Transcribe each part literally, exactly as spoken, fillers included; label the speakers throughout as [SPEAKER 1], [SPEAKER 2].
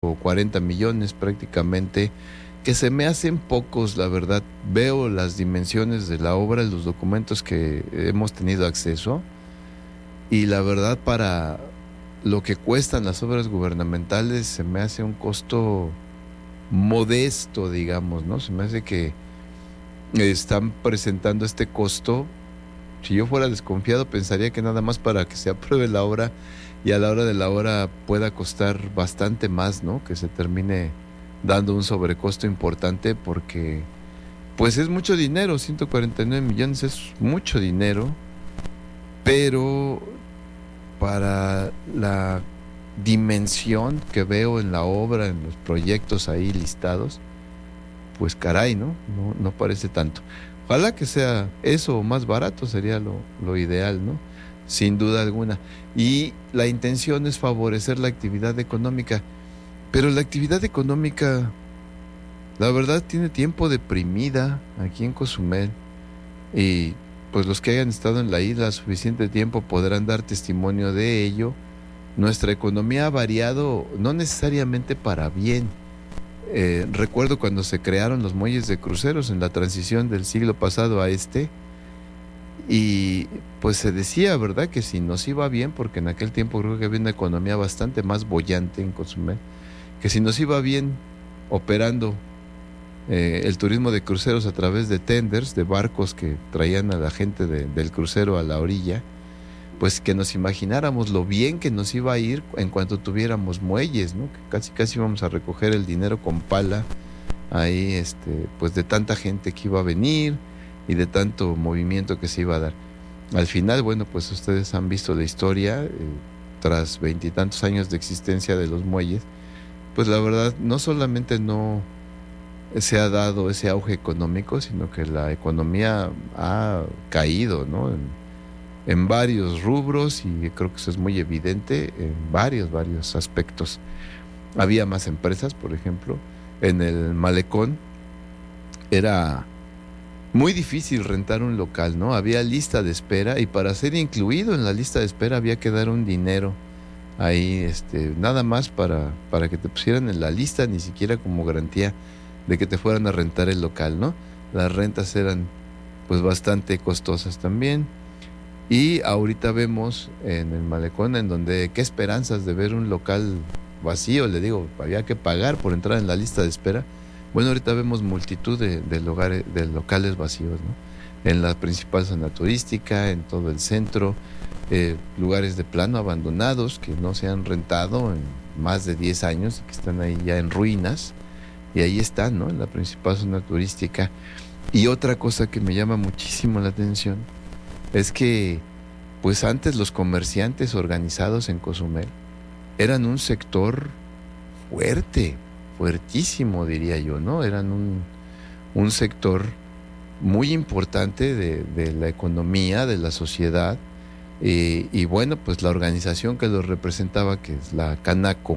[SPEAKER 1] cuarenta millones prácticamente, que se me hacen pocos, la verdad. Veo las dimensiones de la obra, los documentos que hemos tenido acceso, y la verdad, para lo que cuestan las obras gubernamentales, se me hace un costo modesto, digamos, ¿no? Se me hace que están presentando este costo. Si yo fuera desconfiado, pensaría que nada más para que se apruebe la obra y a la hora de la hora pueda costar bastante más, ¿no? Que se termine dando un sobrecosto importante, porque pues es mucho dinero. Ciento cuarenta y nueve millones es mucho dinero, pero para la dimensión que veo en la obra, en los proyectos ahí listados, pues caray, ¿no? No, no parece tanto. Ojalá que sea eso o más barato, sería lo, lo ideal, ¿no? Sin duda alguna. Y la intención es favorecer la actividad económica, pero la actividad económica, la verdad, tiene tiempo deprimida aquí en Cozumel, y pues los que hayan estado en la isla suficiente tiempo podrán dar testimonio de ello. Nuestra economía ha variado, no necesariamente para bien. Eh, recuerdo cuando se crearon los muelles de cruceros en la transición del siglo pasado a este, y pues se decía, ¿verdad?, que si nos iba bien, porque en aquel tiempo creo que había una economía bastante más boyante en Cozumel, que si nos iba bien operando eh, el turismo de cruceros a través de tenders, de barcos que traían a la gente de, del crucero a la orilla, pues que nos imagináramos lo bien que nos iba a ir en cuanto tuviéramos muelles, ¿no? Que casi casi íbamos a recoger el dinero con pala ahí, este, pues de tanta gente que iba a venir y de tanto movimiento que se iba a dar. Al final, bueno, pues ustedes han visto la historia, eh, tras veintitantos años de existencia de los muelles, pues la verdad no solamente no se ha dado ese auge económico, sino que la economía ha caído, ¿no? En, en varios rubros, y creo que eso es muy evidente en varios, varios aspectos. Había más empresas, por ejemplo, en el malecón era muy difícil rentar un local, ¿no? Había lista de espera, y para ser incluido en la lista de espera había que dar un dinero ahí, este, nada más para, para que te pusieran en la lista, ni siquiera como garantía de que te fueran a rentar el local, ¿no? Las rentas eran pues bastante costosas también. Y ahorita vemos en el malecón, en donde qué esperanzas de ver un local vacío, le digo, había que pagar por entrar en la lista de espera. Bueno, ahorita vemos multitud de, de, lugares, de locales vacíos, ¿no? En la principal zona turística, en todo el centro, eh, lugares de plano abandonados que no se han rentado en más de diez años y que están ahí ya en ruinas, y ahí están, ¿no? En la principal zona turística. Y otra cosa que me llama muchísimo la atención es que, pues antes los comerciantes organizados en Cozumel eran un sector fuerte, fuertísimo diría yo, ¿no? Eran un, un sector muy importante de, de la economía, de la sociedad, eh, y bueno, pues la organización que los representaba, que es la Canaco,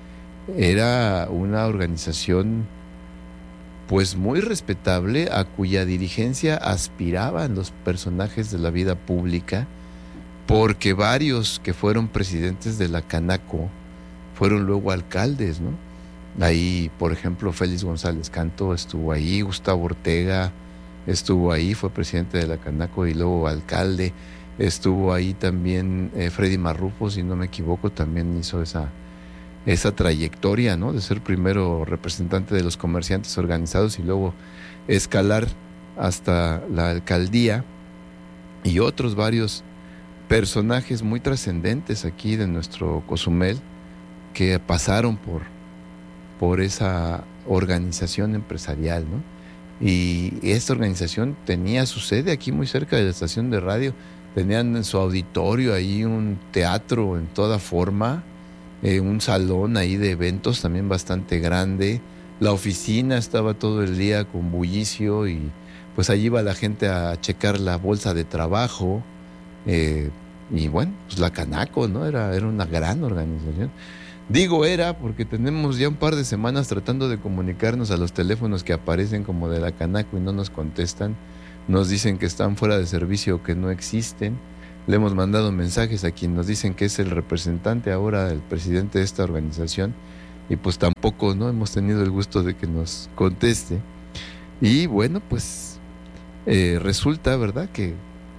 [SPEAKER 1] era una organización pues muy respetable, a cuya dirigencia aspiraban los personajes de la vida pública, porque varios que fueron presidentes de la Canaco fueron luego alcaldes, ¿no? Ahí, por ejemplo, Félix González Canto estuvo ahí, Gustavo Ortega estuvo ahí, fue presidente de la Canaco y luego alcalde. Estuvo ahí también eh, Freddy Marrufo, si no me equivoco, también hizo esa esa trayectoria, ¿no? De ser primero representante de los comerciantes organizados y luego escalar hasta la alcaldía, y otros varios personajes muy trascendentes aquí de nuestro Cozumel que pasaron por, por esa organización empresarial, ¿no? Y esta organización tenía su sede aquí muy cerca de la estación de radio, tenían en su auditorio ahí un teatro en toda forma, Eh, un salón ahí de eventos también bastante grande. La oficina estaba todo el día con bullicio, y pues allí iba la gente a checar la bolsa de trabajo, eh, y bueno, pues la Canaco, ¿no? Era, era una gran organización. Digo era porque tenemos ya un par de semanas tratando de comunicarnos a los teléfonos que aparecen como de la Canaco y no nos contestan. Nos dicen que están fuera de servicio o que no existen. Le hemos mandado mensajes a quien nos dicen que es el representante ahora, el presidente de esta organización, y pues tampoco, ¿no?, hemos tenido el gusto de que nos conteste. Y bueno, pues eh, resulta, ¿verdad?, que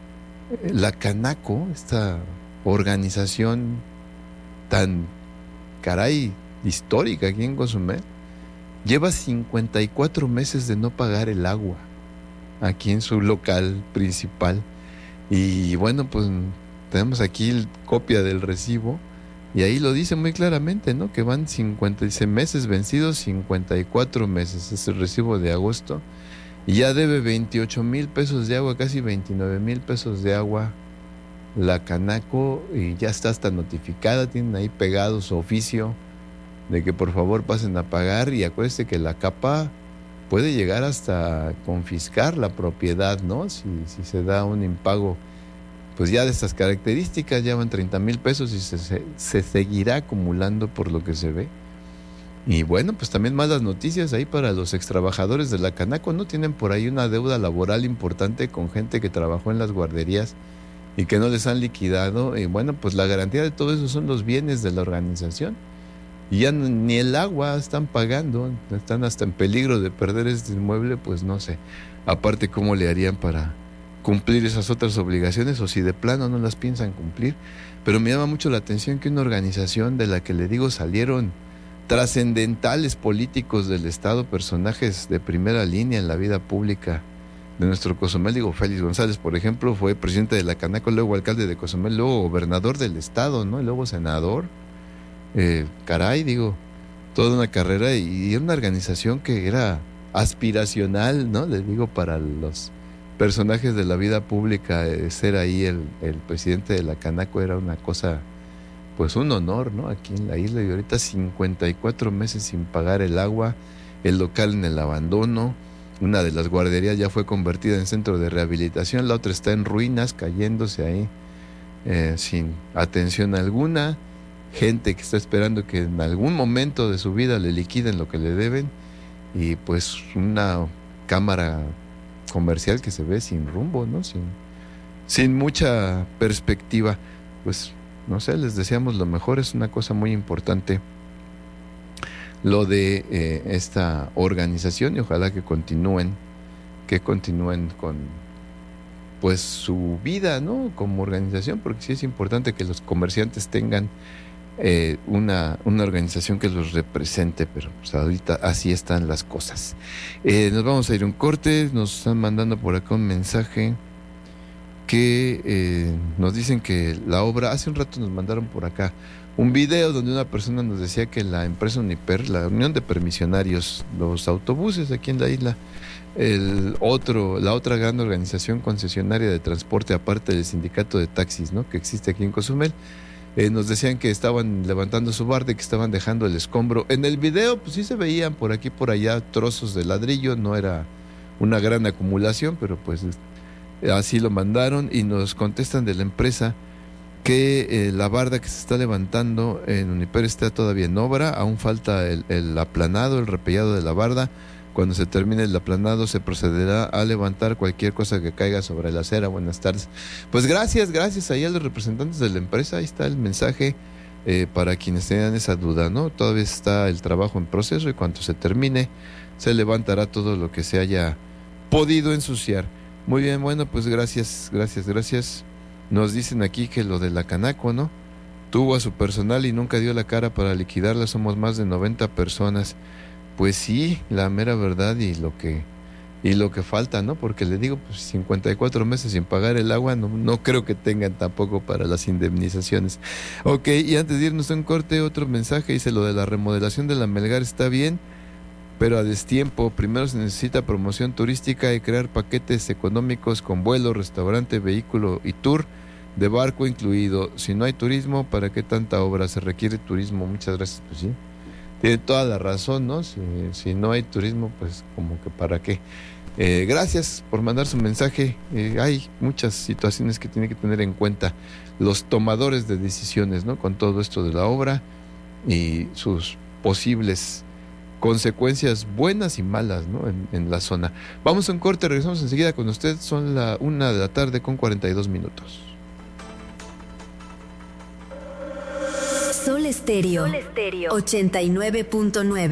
[SPEAKER 1] la Canaco, esta organización tan, caray, histórica aquí en Cozumel, lleva cincuenta y cuatro meses de no pagar el agua aquí en su local principal. Y bueno, pues tenemos aquí copia del recibo y ahí lo dice muy claramente, ¿no?, que van cincuenta meses vencidos, cincuenta y cuatro meses, es el recibo de agosto, y ya debe veintiocho mil pesos de agua, casi veintinueve mil pesos de agua la Canaco, y ya está hasta notificada, tienen ahí pegado su oficio de que por favor pasen a pagar. Y acuérdense que la CAPA puede llegar hasta confiscar la propiedad, ¿no?, si, si se da un impago pues ya de estas características. Ya van treinta mil pesos y se, se, se seguirá acumulando por lo que se ve. Y bueno, pues también malas noticias ahí para los extrabajadores de la Canaco, ¿no? Tienen por ahí una deuda laboral importante con gente que trabajó en las guarderías y que no les han liquidado. Y bueno, pues la garantía de todo eso son los bienes de la organización. Y ya ni el agua están pagando, están hasta en peligro de perder este inmueble. Pues no sé, aparte cómo le harían para cumplir esas otras obligaciones, o si de plano no las piensan cumplir. Pero me llama mucho la atención que una organización de la que le digo salieron trascendentales políticos del Estado, personajes de primera línea en la vida pública de nuestro Cozumel, digo, Félix González, por ejemplo, fue presidente de la Canaco, luego alcalde de Cozumel, luego gobernador del Estado, ¿no?, y luego senador. Eh, caray, digo, toda una carrera, y una organización que era aspiracional, ¿no?, le digo, para los personajes de la vida pública. Eh, ser ahí el, el presidente de la Canaco era una cosa, pues un honor, ¿no?, aquí en la isla. Y ahorita cincuenta y cuatro meses sin pagar el agua, el local en el abandono, una de las guarderías ya fue convertida en centro de rehabilitación, la otra está en ruinas, cayéndose ahí, eh, sin atención alguna, gente que está esperando que en algún momento de su vida le liquiden lo que le deben, y pues una cámara comercial que se ve sin rumbo, ¿no?, sin, sin mucha perspectiva. Pues no sé, les deseamos lo mejor. Es una cosa muy importante lo de eh, esta organización, y ojalá que continúen, que continúen con pues su vida, ¿no?, como organización, porque sí es importante que los comerciantes tengan eh, una, una organización que los represente. Pero pues ahorita así están las cosas. Eh, nos vamos a ir a un corte. Nos están mandando por acá un mensaje que eh, nos dicen que la obra, hace un rato nos mandaron por acá un video donde una persona nos decía que la empresa Uniper, la Unión de Permisionarios, los autobuses aquí en la isla, el otro, la otra gran organización concesionaria de transporte, aparte del sindicato de taxis, ¿no?, que existe aquí en Cozumel, eh, nos decían que estaban levantando su barda y que estaban dejando el escombro. En el video pues sí se veían por aquí por allá trozos de ladrillo, no era una gran acumulación, pero pues así lo mandaron. Y nos contestan de la empresa que eh, la barda que se está levantando en Uniper está todavía en obra, aún falta el, el aplanado, el repellado de la barda. Cuando se termine el aplanado se procederá a levantar cualquier cosa que caiga sobre la acera. Buenas tardes. Pues gracias, gracias ahí a los representantes de la empresa. Ahí está el mensaje eh, para quienes tengan esa duda, ¿no? Todavía está el trabajo en proceso y cuando se termine se levantará todo lo que se haya podido ensuciar. Muy bien, bueno, pues gracias, gracias, gracias. Nos dicen aquí que lo de la Canaco, ¿no?, tuvo a su personal y nunca dio la cara para liquidarla. Somos más de noventa personas. Pues sí, la mera verdad, y lo que y lo que falta, ¿no? Porque le digo, pues cincuenta y cuatro meses sin pagar el agua, no, no creo que tengan tampoco para las indemnizaciones. Ok, y antes de irnos a un corte, otro mensaje, dice: lo de la remodelación de la Melgar está bien, pero a destiempo. Primero se necesita promoción turística y crear paquetes económicos con vuelo, restaurante, vehículo y tour de barco incluido. Si no hay turismo, ¿para qué tanta obra? Se requiere turismo. Muchas gracias. Pues sí, tiene toda la razón, ¿no? Si, si no hay turismo, pues como que para qué. Eh, gracias por mandar su mensaje. Eh, hay muchas situaciones que tienen que tener en cuenta los tomadores de decisiones, ¿no?, con todo esto de la obra y sus posibles consecuencias buenas y malas, ¿no?, en, en la zona. Vamos a un corte, regresamos enseguida con usted. Son la una de la tarde con cuarenta y dos minutos.
[SPEAKER 2] Sol está Estéreo, ochenta y nueve punto nueve.